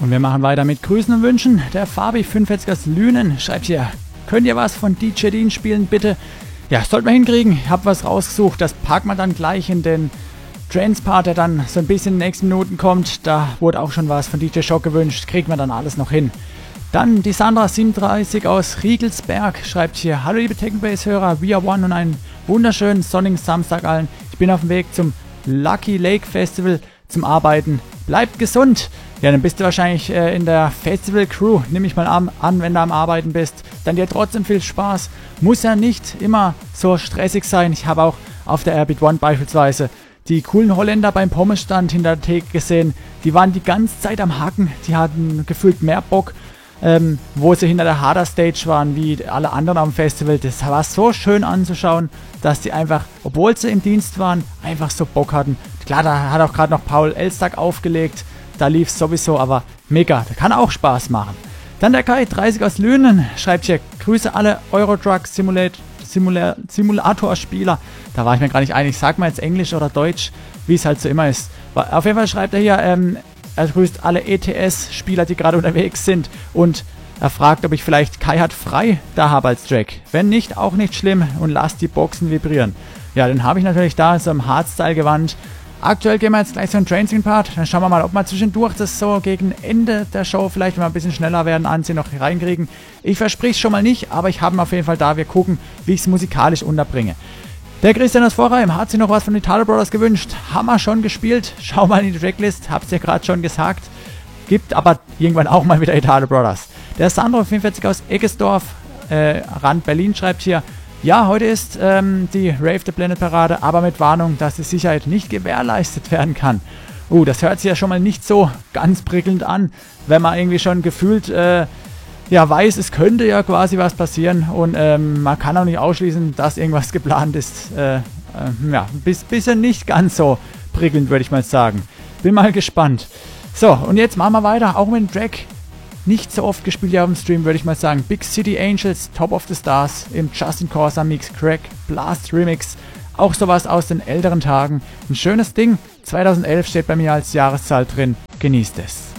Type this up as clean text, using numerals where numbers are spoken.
Und wir machen weiter mit Grüßen und Wünschen. Der Fabi 45 aus Lünen schreibt hier: Könnt ihr was von DJ Dean spielen, bitte? Ja, sollten wir hinkriegen. Ich habe was rausgesucht. Das packen wir dann gleich in den Trance-Part, der dann so ein bisschen in den nächsten Minuten kommt. Da wurde auch schon was von DJ Shock gewünscht. Kriegen wir dann alles noch hin. Dann die Sandra 37 aus Riegelsberg schreibt hier: Hallo liebe Technobase-Hörer, We Are One und einen wunderschönen sonnigen Samstag allen. Ich bin auf dem Weg zum Lucky Lake Festival zum Arbeiten. Bleibt gesund! Ja, dann bist du wahrscheinlich in der Festival-Crew. Nimm ich mal an, wenn du am Arbeiten bist. Dann dir trotzdem viel Spaß. Muss ja nicht immer so stressig sein. Ich habe auch auf der Airbeat One beispielsweise die coolen Holländer beim Pommesstand hinter der Theke gesehen. Die waren die ganze Zeit am Hacken. Die hatten gefühlt mehr Bock, wo sie hinter der Harder Stage waren, wie alle anderen am Festival. Das war so schön anzuschauen, dass die einfach, obwohl sie im Dienst waren, einfach so Bock hatten. Klar, da hat auch gerade noch Paul Elstag aufgelegt. Da lief es sowieso, aber mega. Da kann auch Spaß machen. Dann der Kai 30 aus Lünen schreibt hier: Grüße alle Eurotruck Simulator-Spieler. Da war ich mir gar nicht einig. Sag mal jetzt Englisch oder Deutsch, wie es halt so immer ist. Auf jeden Fall schreibt er hier, er grüßt alle ETS-Spieler, die gerade unterwegs sind. Und er fragt, ob ich vielleicht Kai hat frei da habe als Track. Wenn nicht, auch nicht schlimm. Und lasst die Boxen vibrieren. Ja, den habe ich natürlich da, so im Hardstyle-Gewand. Aktuell gehen wir jetzt gleich so einen Trancing-Part. Dann schauen wir mal, ob wir zwischendurch das so gegen Ende der Show vielleicht, wenn wir ein bisschen schneller werden, ansehen, noch reinkriegen. Ich verspreche es schon mal nicht, aber ich habe ihn auf jeden Fall da. Wir gucken, wie ich es musikalisch unterbringe. Der Christian aus Vorheim hat sich noch was von den Italo Brothers gewünscht. Haben wir schon gespielt. Schau mal in die Tracklist. Hab's ja gerade schon gesagt. Gibt aber irgendwann auch mal wieder Italo Brothers. Der Sandro 45 aus Eggesdorf, Rand Berlin, schreibt hier: Ja, heute ist die Rave the Planet Parade, aber mit Warnung, dass die Sicherheit nicht gewährleistet werden kann. Das hört sich ja schon mal nicht so ganz prickelnd an, wenn man irgendwie schon gefühlt weiß, es könnte ja quasi was passieren und man kann auch nicht ausschließen, dass irgendwas geplant ist. Bisschen nicht ganz so prickelnd, würde ich mal sagen. Bin mal gespannt. So, und jetzt machen wir weiter, auch mit dem Track. Nicht so oft gespielt hier auf dem Stream, würde ich mal sagen. Big City Angels, Top of the Stars im Justin Corsa Mix Crack Blast Remix. Auch sowas aus den älteren Tagen. Ein schönes Ding. 2011 steht bei mir als Jahreszahl drin. Genießt es.